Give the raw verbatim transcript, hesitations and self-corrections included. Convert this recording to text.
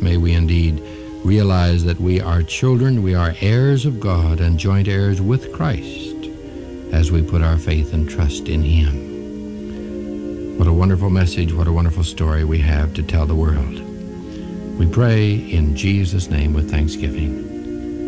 may we indeed realize that we are children, we are heirs of God and joint heirs with Christ as we put our faith and trust in him. What a wonderful message, what a wonderful story we have to tell the world. We pray in Jesus' name with thanksgiving.